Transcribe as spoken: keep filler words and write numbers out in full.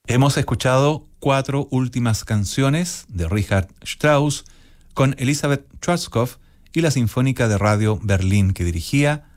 Hemos escuchado cuatro últimas canciones de Richard Strauss con Elisabeth Schwarzkopf y la Sinfónica de Radio Berlín que dirigía